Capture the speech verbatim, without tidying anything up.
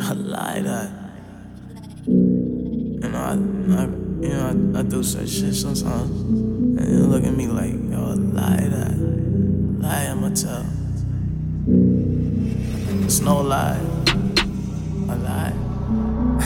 I lie that. You know, I, I you know, I, I do such shit sometimes. And you look at me like, yo, I lie that. Lie, I'ma tell. It's no lie. I lie.